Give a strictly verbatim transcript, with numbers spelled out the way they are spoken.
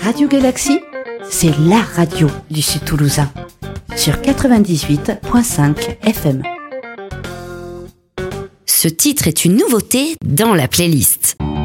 Radio Galaxie, c'est la radio du Sud Toulousain. Sur quatre-vingt-dix-huit virgule cinq F M. Ce titre est une nouveauté dans la playlist.